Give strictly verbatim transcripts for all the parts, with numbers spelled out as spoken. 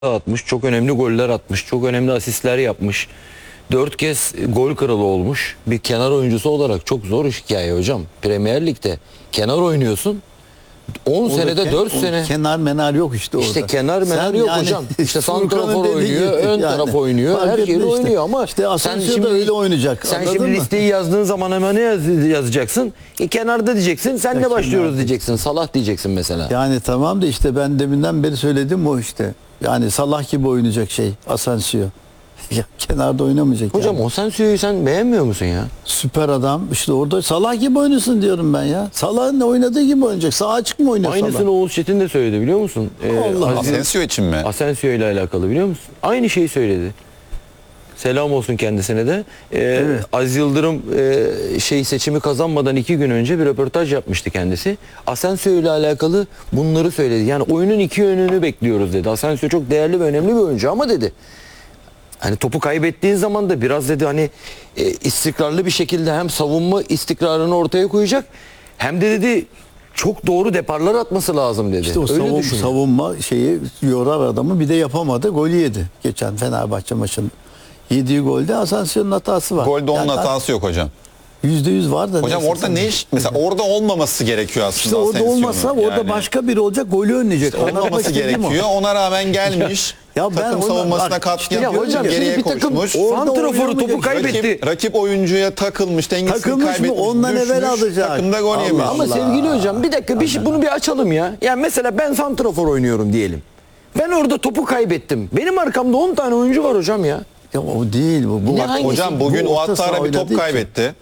atmış, çok önemli goller atmış, çok önemli asistler yapmış. Dört kez gol kralı olmuş. Bir kenar oyuncusu olarak çok zor iş hikaye hocam. Premier Lig'de kenar oynuyorsun. on senede ke- dört o sene. kenar menar yok işte orada. İşte kenar menar Sen yok yani hocam. İşte Furkan'ın santrafor dediği oynuyor, gibi ön yani. taraf oynuyor, Fark her etme yeri işte. oynuyor ama İşte Asensio da öyle oynayacak, Sen anladın şimdi mı? listeyi yazdığın zaman hemen ne yaz- yazacaksın? E, kenarda diyeceksin. Sen Ya de başlıyoruz kenarda. diyeceksin. Salah diyeceksin mesela. Yani tamam da işte ben deminden beri söyledim o işte. Yani Salah gibi oynayacak şey Asensio. Ya kenarda oynamayacak Hocam yani. Asensio'yu sen beğenmiyor musun ya? Süper adam. İşte orada Salah gibi oynasın diyorum ben ya. Salah'ın oynadığı gibi oynayacak. Sağ açık mı oynuyor Aynısını Salah? Oğuz Çetin de söyledi biliyor musun? Ee, Allah Allah. Aziz- Asensio için mi? Asensio ile alakalı biliyor musun? Aynı şeyi söyledi. Selam olsun kendisine de. Ee, Evet. Aziz Yıldırım e, şey seçimi kazanmadan iki gün önce bir röportaj yapmıştı kendisi. Asensio ile alakalı bunları söyledi. Yani oyunun iki yönünü bekliyoruz dedi. Asensio çok değerli ve önemli bir oyuncu ama dedi. Hani topu kaybettiğin zaman da biraz dedi hani e, istikrarlı bir şekilde hem savunma istikrarını ortaya koyacak hem de dedi çok doğru deparlar atması lazım dedi. İşte o Öyle savun- düşünüyor. savunma şeyi yorar adamı, bir de yapamadı. Golü yedi geçen Fenerbahçe maçında. Yediği golde Asensio'nun hatası var. Golde onun Yani hatası yok hocam. yüzde yüz var da. Hocam neyse orada sen- ne iş? Mesela orada olmaması gerekiyor aslında. İşte orada Asensio'nun. olmasa orada Yani başka biri olacak, golü önleyecek. Anlatmak olmaması istediğim o. gerekiyor. Ona rağmen gelmiş. Ya ben takım ona- savunmasına bak, katkı işte Ya yapıyor. hocam Geriye şimdi bir takım koşmuş. Orada santraforu topu oynamayacak. kaybetti. Rakip, rakip oyuncuya takılmış, dengesini Takılmış mı? kaybetmiş, Ondan düşmüş, evvel alacak. takımda gol Allah yemiş. Ama Allah. sevgili hocam bir dakika bir şey, bunu bir açalım ya. Yani mesela ben santrafor oynuyorum diyelim. Ben orada topu kaybettim. Benim arkamda on tane oyuncu var hocam ya. Ya o değil bu. bu Ne bak, hangisi? Hocam bugün bu o orta saha Attara bir oynadığı top için. kaybetti.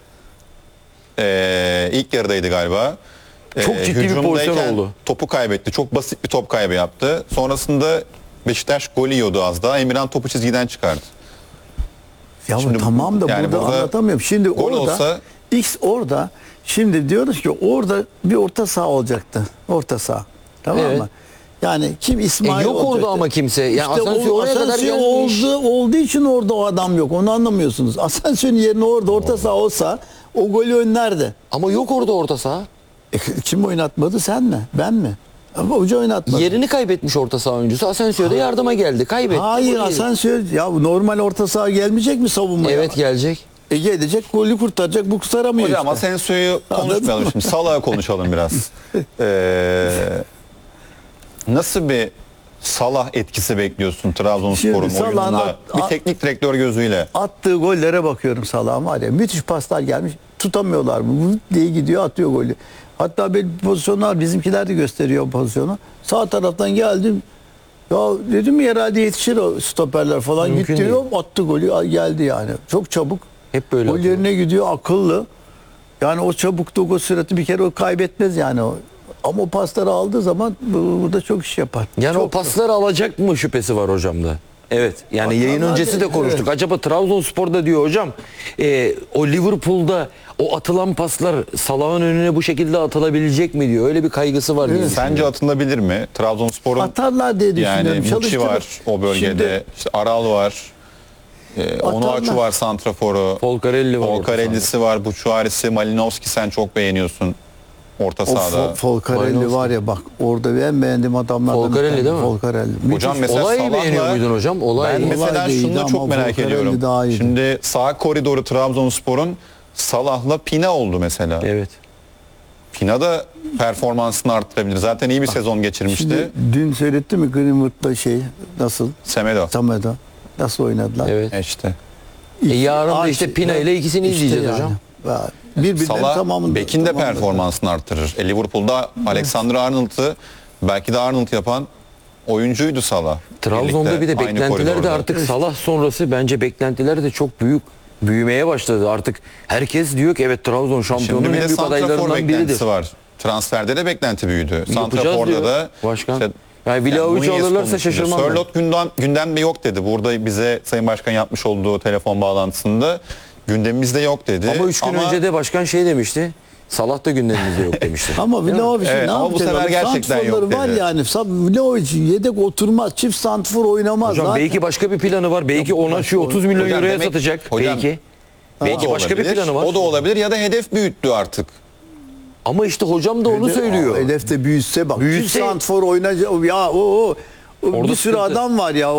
Ee, ilk yarıdaydı galiba. Ee, Çok ciddi bir hücumdayken pozisyon oldu. Topu kaybetti. Çok basit bir top kaybı yaptı. Sonrasında Beşiktaş golü yiyordu az daha. Emirhan topu çizgiden çıkardı. Ya Şimdi tamam da yani burada, burada anlatamıyorum. Şimdi gol orada olsa- X orada, şimdi diyoruz ki orada bir orta saha olacaktı. Orta saha. Tamam Evet. mı? Yani kim İsmail E yok orada olacaktı. ama kimse. Yani İşte Asensio o- oraya kadar Asensio gelmiş. oldu, olduğu için orada o adam yok. Onu anlamıyorsunuz. Asensio'nun yerine orada orta saha olsa o golü önlerdi. Ama yok orada orta saha. E, kim oynatmadı, sen mi? Ben mi? Ama hoca oynatmadı. Yerini kaybetmiş orta saha oyuncusu. Asensio da yardıma geldi. Kaybetti. Hayır, Gol yedi. Asensio ya normal orta saha gelmeyecek mi savunmaya? Evet gelecek. E gelecek, golü kurtaracak, bu kurtaramıyor Hocam işte. Asensio'yu konuşmayalım Anladın mı? şimdi. Salah'ı konuşalım biraz. Ee, nasıl bir Salah etkisi bekliyorsun Trabzonspor'un Şimdi Salah'ın oyununda? at- bir at- teknik direktör gözüyle. Attığı gollere bakıyorum Salah'ın var ya. Müthiş paslar gelmiş. Tutamıyorlar mı? Vıt diye gidiyor, atıyor golü. Hatta bir pozisyonlar, bizimkiler de gösteriyor o pozisyonu. Sağ taraftan geldim. Ya dedim ya herhalde yetişir o stoperler falan. Mümkün Gitti değil. diyor, attı golü, geldi yani. Çok çabuk. Hep böyle Gol atıyor. yerine gidiyor, akıllı. Yani o çabukluğu, o sürati bir kere o kaybetmez yani o. Ama o pasları aldığı zaman bu- burada çok iş yapar. Yani çok, o pasları alacak mı şüphesi var hocamda. Evet. Yani yayın Vallahi öncesi de evet. konuştuk. Acaba Trabzonspor'da diyor hocam e, o Liverpool'da o atılan paslar Salah'ın önüne bu şekilde atılabilecek mi diyor. Öyle bir kaygısı var diye. Sence atılabilir mi? Trabzonspor'un atarlar diye düşünüyorum. yani Muçi Çalıştırır. var o bölgede. Şimdi- işte Aral var. E, Onuachu var santraforu. Folcarelli var orta Folcarelli'si var. Buçuarisi, Malinowski sen çok beğeniyorsun orta O sahada. Fo- Folcarelli Malinowski. var ya bak, orada en beğendiğim adamlardan bir Folcarelli tanesi. değil mi? Folcarelli. Hocam Müthiş. mesela Olayı Salah'la- beğeniyor muydun hocam? Olay. Ben mesela Olay da iyiydi şunu da ama çok merak Folcarelli ediyorum. daha iyiydi. Şimdi sağ koridoru Trabzonspor'un Salah'la Pina oldu mesela. Evet. Pina da performansını arttırabilir. Zaten iyi bir sezon geçirmişti. Şimdi dün seyretti mi Greenwood'la şey nasıl? Semedo. Samedo. Nasıl oynadılar? Evet. E işte. E yarın da Arş- işte Pina ile ikisini İşte izleyeceğiz yani. hocam. Ya, Birbirleri Salah tamamında. Bekin de tamamında. performansını arttırır. E, Liverpool'da Alexander Arnold'u belki de Arnold yapan oyuncuydu Salah. Trabzon'da Birlikte, bir de aynı beklentiler de koridorda. artık Salah sonrası bence beklentiler de çok büyük büyümeye başladı. Artık herkes diyor ki evet Trabzon şampiyonun Şimdi bir en de büyük santrafor adaylarından beklentisi biridir. var. Transferde de beklenti büyüdü. Yapacağız Santrafor'da diyor da başkan. işte- Yani Yani Vlahovic'i Nunez alırlarsa konuşuluyor. şaşırmam ben. Sörloth gündem, gündemde yok dedi. Burada bize Sayın Başkan yapmış olduğu telefon bağlantısında gündemimizde yok dedi. Ama üç gün önce de başkan şey demişti. Salah da gündemimizde yok demişti. Ama Vlahovic'in Evet, ne ama bu yapacak? sefer Adam? gerçekten yok Santrforları var dedi. yani. Vlahovic yedek oturmaz. Çift santrfor oynamaz. Hocam Zaten. belki başka bir planı var. Belki ona şu otuz milyon Hocam euroya demek- satacak. hocam- belki. O Belki da başka bir olabilir. planı var. O da olabilir ya da hedef büyüttü artık. Ama işte hocam da onu söylüyor. Hedef de büyütse bak. Büyütse- Çift santrfor oynayacak. Ya o, o Orada bir sürü sıkıntı. adam var ya.